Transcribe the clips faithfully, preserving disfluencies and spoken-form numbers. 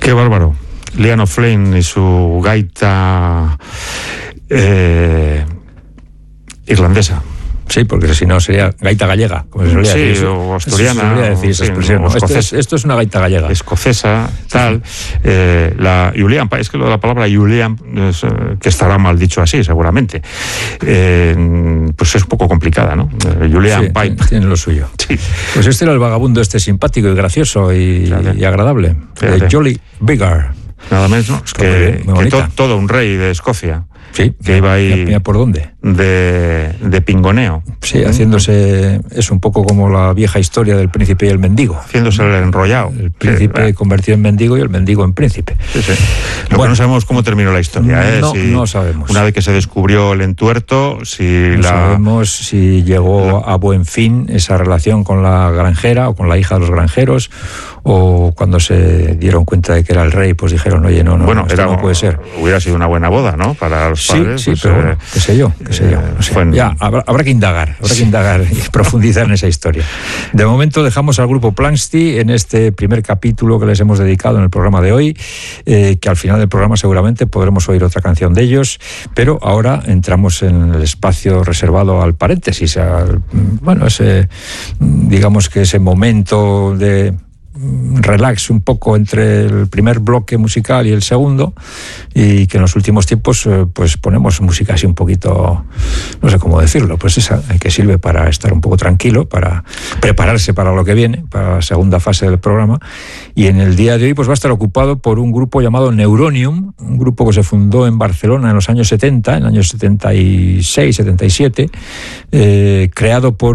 Qué bárbaro. Liam O'Flynn y su gaita eh, irlandesa. Sí, porque si no sería gaita gallega, como se solía sí, decir. o asturiana. Se solía decir esa expresión. Sí, ¿no? Esto, es, esto es una gaita gallega. Escocesa, tal. Eh, la Julian Pipe, es que lo de la palabra Julian, es, eh, que estará mal dicho así, seguramente, eh, pues es un poco complicada, ¿no? Eh, Julian sí, Pipe. Tiene lo suyo. Sí. Pues este era el vagabundo este simpático y gracioso y, Fíjate. y agradable. Fíjate. De Jolly Biggar. Nada menos que, que to, todo un rey de Escocia. Sí, que iba ahí. Mira por dónde. De, de pingoneo. Sí, haciéndose. Es un poco como la vieja historia del príncipe y el mendigo. Haciéndose el enrollado. El príncipe que, convertido en mendigo y el mendigo en príncipe. Sí, sí. Lo bueno, que no sabemos cómo terminó la historia. ¿eh? No, si no sabemos. Una vez que se descubrió el entuerto, si no la. sabemos si llegó la, a buen fin esa relación con la granjera o con la hija de los granjeros, o cuando se dieron cuenta de que era el rey, pues dijeron, oye, no, no, bueno, esto era, no puede ser. Hubiera sido una buena boda, ¿no? Para los sí, padres. Sí, pues, pero eh, bueno, qué sé yo, qué sé yo. No sé. En... Ya, habrá, habrá que indagar, habrá que indagar y profundizar en esa historia. De momento dejamos al grupo Planxty en este primer capítulo que les hemos dedicado en el programa de hoy, eh, que al final del programa seguramente podremos oír otra canción de ellos, pero ahora entramos en el espacio reservado al paréntesis, al, bueno, ese, digamos que ese momento de relax un poco entre el primer bloque musical y el segundo, y que en los últimos tiempos pues ponemos música así un poquito, no sé cómo decirlo, pues esa que sirve para estar un poco tranquilo, para prepararse para lo que viene, para la segunda fase del programa. Y en el día de hoy pues va a estar ocupado por un grupo llamado Neuronium, un grupo que se fundó en Barcelona en los años setenta, en los años setenta y seis, setenta y siete, eh, creado por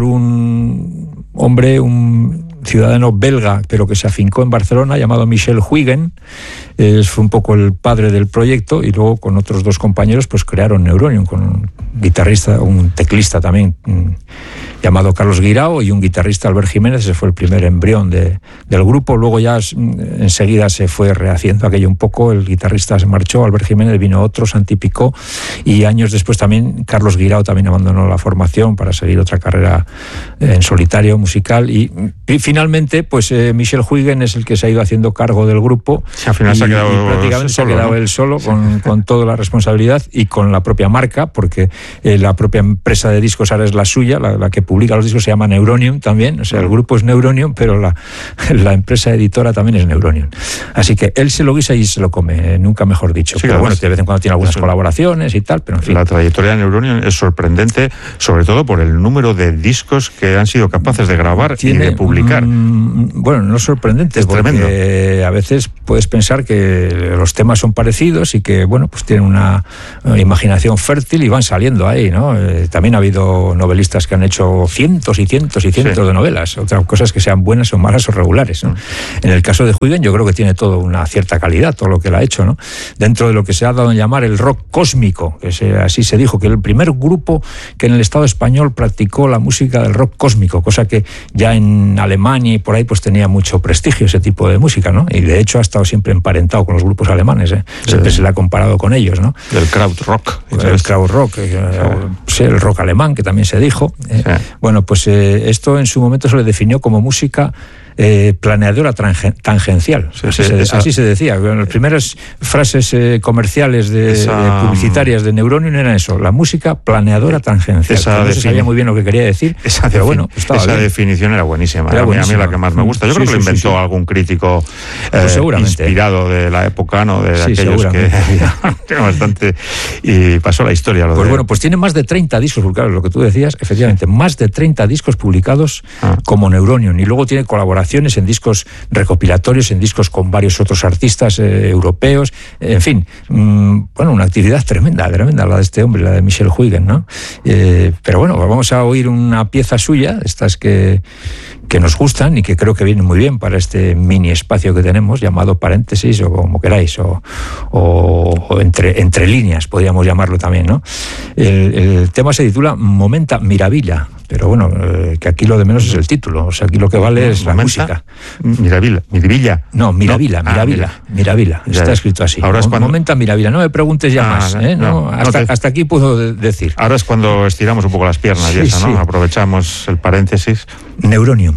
un hombre, un ciudadano belga, pero que se afincó en Barcelona, llamado Michel Huygen. Eh, fue un poco el padre del proyecto, y luego con otros dos compañeros pues crearon Neuronium, con un guitarrista, un teclista también mmm, llamado Carlos Guirao, y un guitarrista, Albert Jiménez. Ese fue el primer embrión de, del grupo. Luego ya enseguida se fue rehaciendo aquello un poco, el guitarrista se marchó, Albert Jiménez, vino otro, Santi Picó, y años después también Carlos Guirao también abandonó la formación para seguir otra carrera en solitario musical, y, y finalmente pues eh, Michel Huygen es el que se ha ido haciendo cargo del grupo. Sí, al final y, se ha quedado y prácticamente solo, se ha quedado ¿no? él solo con, con toda la responsabilidad y con la propia marca, porque eh, la propia empresa de discos ahora es la suya, la, la que publica los discos se llama Neuronium también, o sea, el grupo es Neuronium, pero la, la empresa editora también es Neuronium. Así que él se lo guisa y se lo come, eh, nunca mejor dicho. Sí, pero bueno, de vez en cuando tiene algunas colaboraciones y tal, pero en fin. La trayectoria de Neuronium es sorprendente, sobre todo por el número de discos que han sido capaces de grabar tiene, y de publicar. Mm, bueno, no es sorprendente, es porque tremendo. A veces puedes pensar que los temas son parecidos y que, bueno, pues tienen una imaginación fértil y van saliendo ahí, ¿no? Eh, también ha habido novelistas que han hecho cientos y cientos y cientos sí. de novelas, otras cosas que sean buenas o malas o regulares, ¿no? En el caso de Huygen yo creo que tiene todo una cierta calidad, todo lo que él ha hecho, ¿no? Dentro de lo que se ha dado en llamar el rock cósmico, que se, así se dijo, que el primer grupo que en el Estado español practicó la música del rock cósmico, cosa que ya en Alemania y por ahí pues tenía mucho prestigio ese tipo de música, ¿no? Y de hecho ha estado siempre emparentado con los grupos alemanes, ¿eh? Siempre sí. se le ha comparado con ellos, ¿no? Del krautrock. El krautrock, eh, sí, el rock alemán, que también se dijo. Eh, sí. Bueno, pues eh, esto en su momento se le definió como música Eh, planeadora tangencial, sí, así, sí, se, esa, así se decía. Las primeras frases eh, comerciales de, esa, de publicitarias de Neuronium eran eso, la música planeadora tangencial. Esa no se sabía muy bien lo que quería decir, esa pero bueno, estaba esa bien. definición era buenísima, era a, mí, a mí la que más me gusta. Yo sí, creo que sí, lo inventó sí, sí. algún crítico eh, pues seguramente. inspirado de la época, ¿no? De sí, aquellos que tiene bastante y pasó la historia. Lo pues de... bueno, pues tiene más de treinta discos publicados, lo que tú decías, efectivamente, más de treinta discos publicados ah. como Neuronium, y luego tiene colaboraciones en discos recopilatorios, en discos con varios otros artistas eh, europeos, en fin, mmm, bueno, una actividad tremenda, tremenda la de este hombre, la de Michel Huygen, ¿no? Eh, pero bueno, vamos a oír una pieza suya, estas que, que nos gustan y que creo que vienen muy bien para este mini espacio que tenemos, llamado paréntesis, o como queráis, o, o, o entre, entre líneas, podríamos llamarlo también, ¿no? El, el tema se titula Momenta Miravilla, pero bueno, eh, que aquí lo de menos es el título, o sea, aquí lo que vale es la música. Miravilla, Mirivilla. No, Miravilla, no. Miravilla, ah, mira. Miravilla, está ya, escrito así. Ahora es cuando... Momenta Miravilla, no me preguntes ya ah, más, ¿eh? No, no, hasta, no te... hasta aquí puedo decir. Ahora es cuando estiramos un poco las piernas sí, y eso, ¿no? Sí. Aprovechamos el paréntesis. Neuronium.